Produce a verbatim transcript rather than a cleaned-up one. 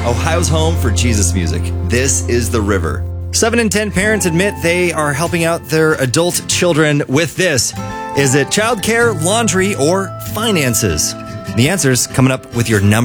Ohio's home for Jesus music. This is The River. Seven in ten parents admit they are helping out their adult children with this. Is it childcare, laundry, or finances? The answer's coming up with your number